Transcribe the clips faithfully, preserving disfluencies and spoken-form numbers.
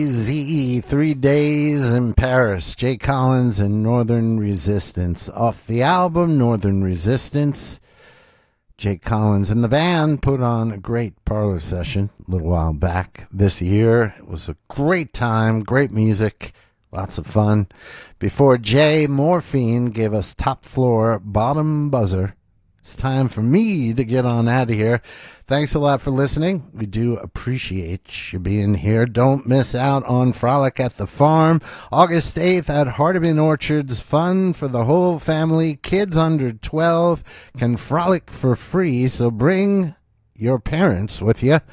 Z E, Three Days in Paris, Jay Collins and Northern Resistance. Off the album Northern Resistance, Jay Collins and the band put on a great parlor session a little while back this year. It was a great time, great music, lots of fun. Before Jay, Morphine gave us Top Floor, Bottom Buzzer. It's time for me to get on out of here. Thanks a lot for listening. We do appreciate you being here. Don't miss out on Frolic at the Farm, August eighth at Hardeman Orchards. Fun for the whole family. Kids under twelve can frolic for free, so bring your parents with you.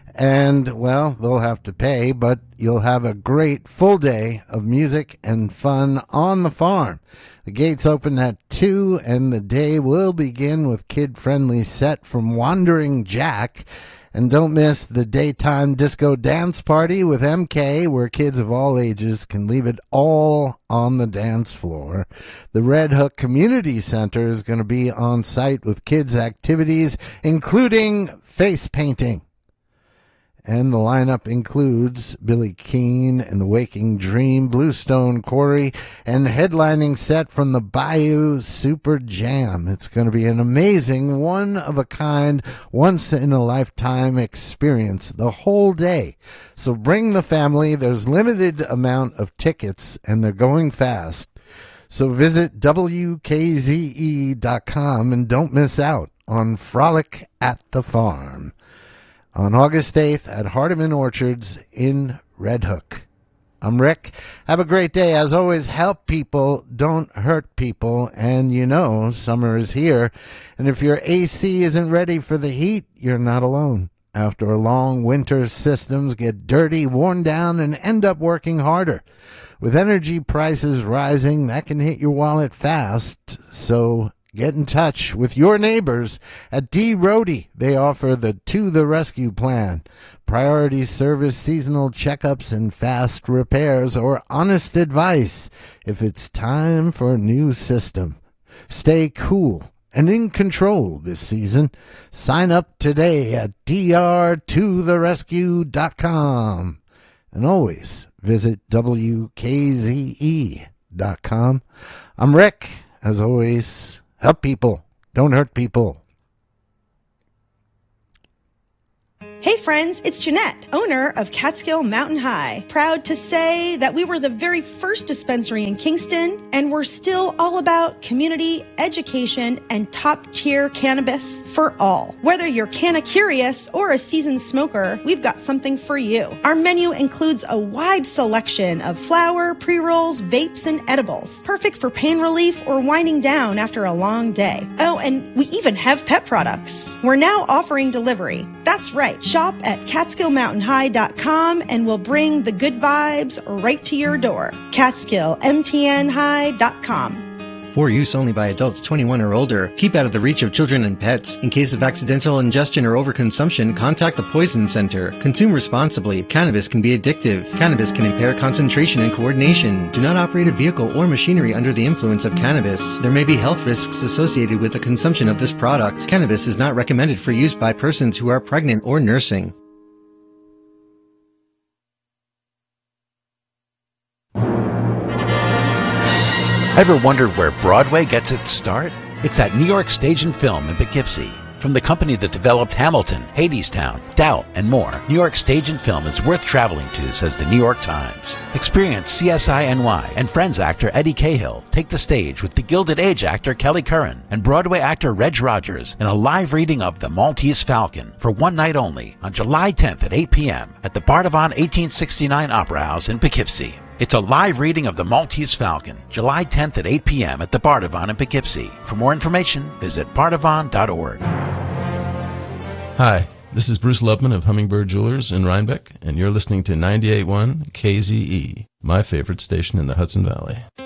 And, well, they'll have to pay, but you'll have a great full day of music and fun on the farm. The gates open at two, and the day will begin with kid-friendly set from Wandering Jack. And don't miss the daytime disco dance party with M K, where kids of all ages can leave it all on the dance floor. The Red Hook Community Center is going to be on site with kids' activities, including face painting. And the lineup includes Billy Keane and the Waking Dream, Bluestone Quarry, and headlining set from the Bayou Super Jam. It's going to be an amazing, one-of-a-kind, once-in-a-lifetime experience the whole day. So bring the family. There's limited amount of tickets, and they're going fast. So visit W K Z E dot com and don't miss out on Frolic at the Farm on August eighth at Hardeman Orchards in Red Hook. I'm Rick. Have a great day. As always, help people, don't hurt people. And you know, summer is here. And if your A C isn't ready for the heat, you're not alone. After a long winter, systems get dirty, worn down, and end up working harder. With energy prices rising, that can hit your wallet fast. So get in touch with your neighbors at D. Rohde. They offer the To the Rescue plan, priority service, seasonal checkups, and fast repairs, or honest advice if it's time for a new system. Stay cool and in control this season. Sign up today at D R to the rescue dot com. And always visit W K Z E dot com. I'm Rick. As always, help people, don't hurt people. Hey friends, it's Jeanette, owner of Catskill Mountain High. Proud to say that we were the very first dispensary in Kingston, and we're still all about community, education, and top-tier cannabis for all. Whether you're canna-curious or a seasoned smoker, we've got something for you. Our menu includes a wide selection of flower, pre-rolls, vapes, and edibles, perfect for pain relief or winding down after a long day. Oh, and we even have pet products. We're now offering delivery. That's right. Shop at Catskill Mountain High dot com and we'll bring the good vibes right to your door. Catskill M T N High dot com. For use only by adults twenty-one or older. Keep out of the reach of children and pets. In case of accidental ingestion or overconsumption, contact the Poison Center. Consume responsibly. Cannabis can be addictive. Cannabis can impair concentration and coordination. Do not operate a vehicle or machinery under the influence of cannabis. There may be health risks associated with the consumption of this product. Cannabis is not recommended for use by persons who are pregnant or nursing. Ever wondered where Broadway gets its start? It's at New York Stage and Film in Poughkeepsie. From the company that developed Hamilton, Hadestown, Doubt, and more, New York Stage and Film is worth traveling to, says the New York Times. Experience C S I N Y and Friends actor Eddie Cahill take the stage with the Gilded Age actor Kelly Curran and Broadway actor Reg Rogers in a live reading of The Maltese Falcon for one night only on July tenth at eight p.m. at the Bardavon eighteen sixty-nine Opera House in Poughkeepsie. It's a live reading of The Maltese Falcon, July tenth at eight p.m. at the Bardavon in Poughkeepsie. For more information, visit bardavon dot org. Hi, this is Bruce Lubman of Hummingbird Jewelers in Rhinebeck, and you're listening to ninety-eight point one K Z E, my favorite station in the Hudson Valley.